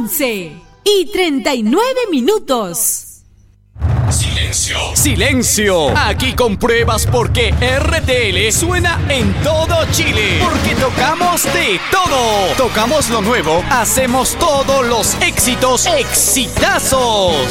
11:39. Silencio. Silencio. Aquí compruebas por qué RTL suena en todo Chile. Porque tocamos de todo. Tocamos lo nuevo. Hacemos todos los éxitos exitazos.